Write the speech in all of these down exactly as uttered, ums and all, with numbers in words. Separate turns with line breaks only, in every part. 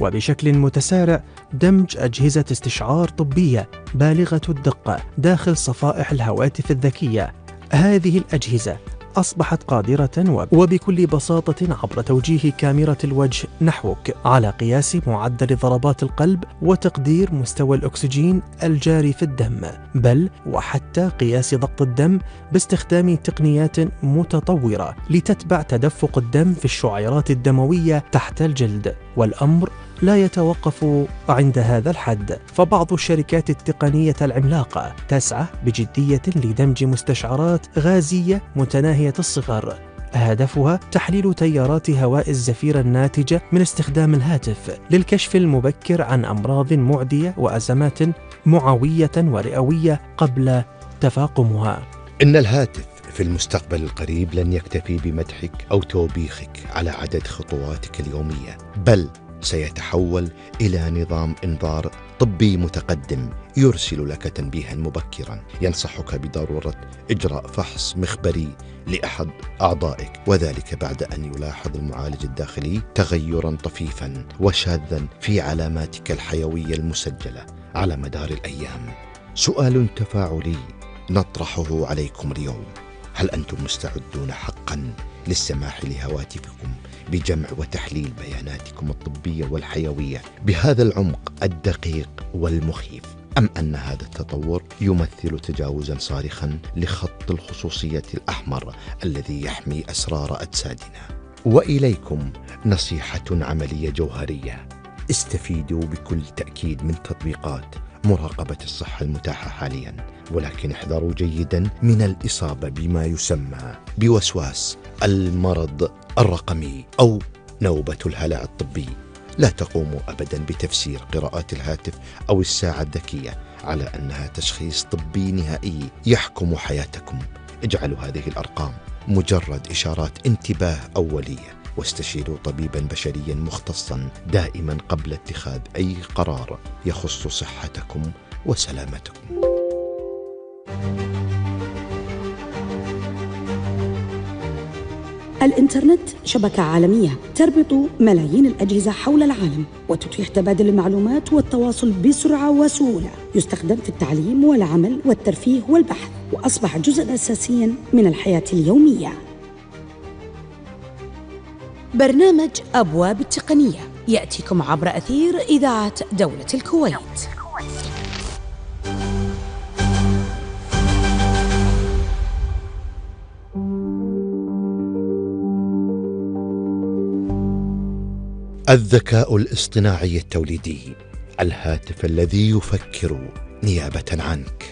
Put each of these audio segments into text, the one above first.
وبشكل متسارع دمج أجهزة استشعار طبية بالغة الدقة داخل صفائح الهواتف الذكية. هذه الأجهزة أصبحت قادرة وبكل بساطة عبر توجيه كاميرا الوجه نحوك على قياس معدل ضربات القلب وتقدير مستوى الأكسجين الجاري في الدم، بل وحتى قياس ضغط الدم باستخدام تقنيات متطورة لتتبع تدفق الدم في الشعيرات الدموية تحت الجلد. والأمر لا يتوقف عند هذا الحد، فبعض الشركات التقنية العملاقة تسعى بجدية لدمج مستشعرات غازية متناهية الصغر هدفها تحليل تيارات هواء الزفير الناتجة من استخدام الهاتف للكشف المبكر عن أمراض معدية وأزمات معوية ورئوية قبل تفاقمها.
إن الهاتف في المستقبل القريب لن يكتفي بمدحك أو توبيخك على عدد خطواتك اليومية، بل سيتحول إلى نظام إنذار طبي متقدم يرسل لك تنبيها مبكرا ينصحك بضرورة إجراء فحص مخبري لأحد أعضائك، وذلك بعد أن يلاحظ المعالج الداخلي تغيرا طفيفا وشاذا في علاماتك الحيوية المسجلة على مدار الأيام. سؤال تفاعلي نطرحه عليكم اليوم: هل أنتم مستعدون حقا للسماح لهواتفكم بجمع وتحليل بياناتكم الطبية والحيوية بهذا العمق الدقيق والمخيف، أم أن هذا التطور يمثل تجاوزا صارخا لخط الخصوصية الأحمر الذي يحمي أسرار أجسادنا؟ وإليكم نصيحة عملية جوهرية: استفيدوا بكل تأكيد من تطبيقات مراقبة الصحة المتاحة حاليا، ولكن احذروا جيدا من الإصابة بما يسمى بوسواس المرض الرقمي أو نوبة الهلع الطبي. لا تقوموا أبدا بتفسير قراءات الهاتف أو الساعة الذكية على أنها تشخيص طبي نهائي يحكم حياتكم. اجعلوا هذه الأرقام مجرد إشارات انتباه أولية، واستشيروا طبيبا بشريا مختصا دائما قبل اتخاذ أي قرار يخص صحتكم وسلامتكم.
الإنترنت شبكة عالمية تربط ملايين الأجهزة حول العالم وتتيح تبادل المعلومات والتواصل بسرعة وسهولة. يستخدم في التعليم والعمل والترفيه والبحث، وأصبح جزءاً أساسياً من الحياة اليومية. برنامج أبواب التقنية يأتيكم عبر أثير إذاعة دولة الكويت.
الذكاء الاصطناعي التوليدي، الهاتف الذي يفكر نيابة عنك.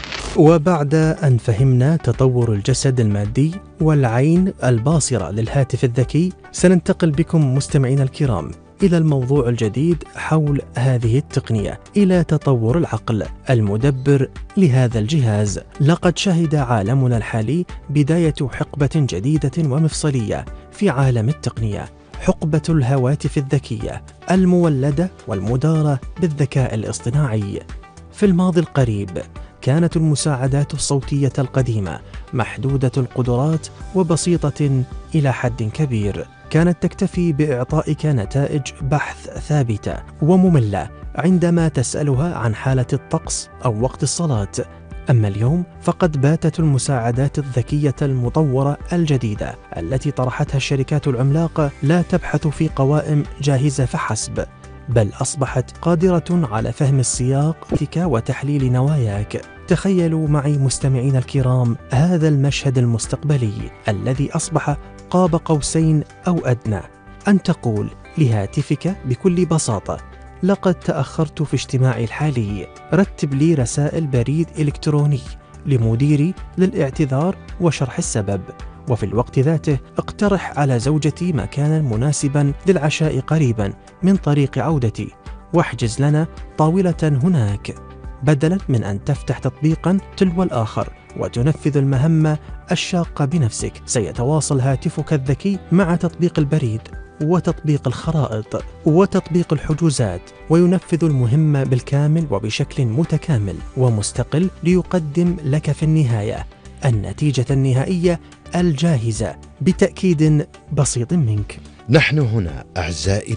وبعد أن فهمنا تطور الجسد المادي والعين الباصرة للهاتف الذكي، سننتقل بكم مستمعينا الكرام إلى الموضوع الجديد حول هذه التقنية، إلى تطور العقل المدبر لهذا الجهاز. لقد شهد عالمنا الحالي بداية حقبة جديدة ومفصلية في عالم التقنية، حقبة الهواتف الذكية المولدة والمدارة بالذكاء الاصطناعي. في الماضي القريب كانت المساعدات الصوتية القديمة محدودة القدرات وبسيطة إلى حد كبير، كانت تكتفي بإعطائك نتائج بحث ثابتة ومملة عندما تسألها عن حالة الطقس أو وقت الصلاة. أما اليوم فقد باتت المساعدات الذكية المطورة الجديدة التي طرحتها الشركات العملاقة لا تبحث في قوائم جاهزة فحسب، بل أصبحت قادرة على فهم السياق وتحليل نواياك. تخيلوا معي مستمعين الكرام هذا المشهد المستقبلي الذي أصبح قاب قوسين أو أدنى، أن تقول لهاتفك بكل بساطة: لقد تأخرت في اجتماعي الحالي، رتب لي رسائل بريد إلكتروني لمديري للاعتذار وشرح السبب، وفي الوقت ذاته اقترح على زوجتي مكانا مناسبا للعشاء قريبا من طريق عودتي، واحجز لنا طاولة هناك. بدلا من أن تفتح تطبيقا تلو الآخر وتنفذ المهمة الشاقة بنفسك، سيتواصل هاتفك الذكي مع تطبيق البريد وتطبيق الخرائط وتطبيق الحجوزات، وينفذ المهمة بالكامل وبشكل متكامل ومستقل ليقدم لك في النهاية النتيجة النهائية الجاهزة بتأكيد بسيط منك.
نحن هنا أعزائي